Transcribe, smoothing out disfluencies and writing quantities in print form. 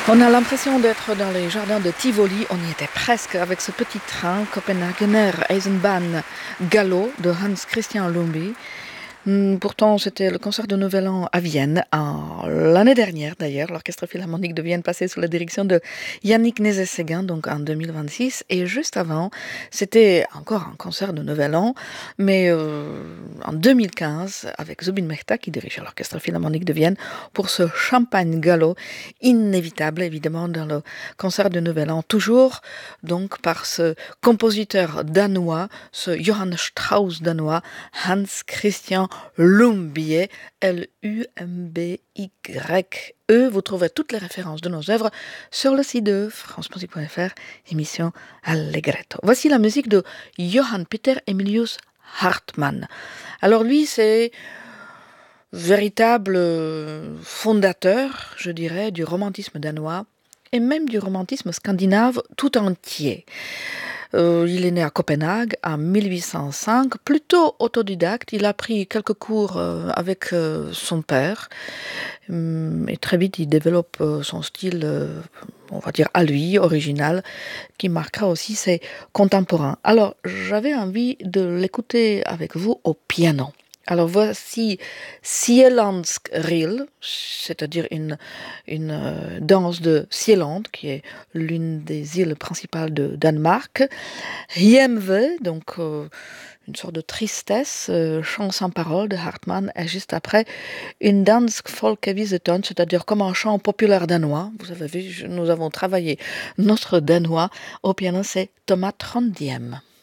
On a l'impression d'être dans les jardins de Tivoli, on y était presque avec ce petit train Copenhagener Eisenbahn Gallo de Hans Christian Lumby. Pourtant, c'était le concert de Nouvel An à Vienne, l'année dernière d'ailleurs. L'Orchestre Philharmonique de Vienne passait sous la direction de Yannick Nézet-Séguin, donc en 2026. Et juste avant, c'était encore un concert de Nouvel An, mais en 2015, avec Zubin Mehta, qui dirigeait l'Orchestre Philharmonique de Vienne, pour ce Champagne Gallo, inévitable évidemment dans le concert de Nouvel An, toujours donc par ce compositeur danois, ce Johann Strauss danois, Hans Christian Lumby, Lumby. Vous trouverez toutes les références de nos œuvres sur le site de francemusique.fr, émission Allegretto. Voici la musique de Johann Peter Emilius Hartmann. Alors lui, c'est véritable fondateur, je dirais, du romantisme danois et même du romantisme scandinave tout entier. Il est né à Copenhague en 1805, plutôt autodidacte. Il a pris quelques cours avec son père et très vite il développe son style, on va dire à lui, original, qui marquera aussi ses contemporains. Alors j'avais envie de l'écouter avec vous au piano. Alors voici Sjællandsk Reel, c'est-à-dire une danse de Sjælland, qui est l'une des îles principales de Danemark. Hjemve, donc une sorte de tristesse, chant sans parole de Hartmann, et juste après, une dansk folkeviseton, c'est-à-dire comme un chant populaire danois. Vous avez vu, nous avons travaillé notre danois au piano, c'est Thomas Trondiem.